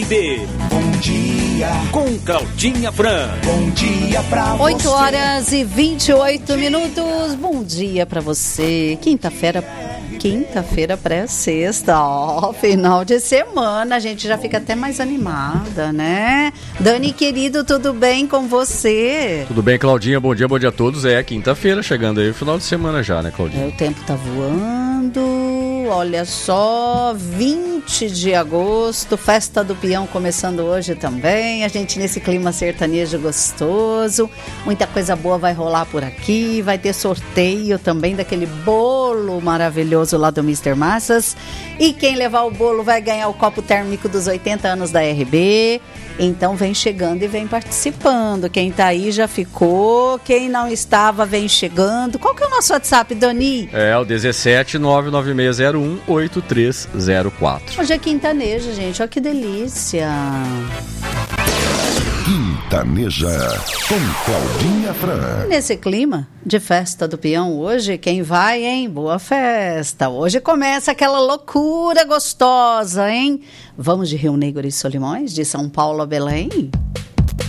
Bom dia, com Claudinha Fran. Bom dia pra você. 8 horas e 28 minutos. Bom dia pra você. Quinta-feira pré-sexta, final de semana. A gente já fica até mais animada, né? Dani, querido, tudo bem com você? Tudo bem, Claudinha? Bom dia a todos. É quinta-feira, chegando aí o final de semana já, né, Claudinha? O tempo tá voando. Olha só, 20 de agosto, Festa do Peão começando hoje também. A gente nesse clima sertanejo gostoso. Muita coisa boa vai rolar por aqui. Vai ter sorteio também daquele bolo maravilhoso lá do Mr. Massas. E quem levar o bolo vai ganhar o copo térmico dos 80 anos da RB. Então vem chegando e vem participando. Quem tá aí já ficou. Quem não estava, vem chegando. Qual que é o nosso WhatsApp, Dani? É o 17996018304. Hoje é quintaneja, gente. Olha que delícia. Quintaneja com Claudinha Fran. Nesse clima de Festa do Peão hoje, quem vai, hein? Boa festa. Hoje começa aquela loucura gostosa, hein? Vamos de Rio Negro e Solimões, de São Paulo a Belém?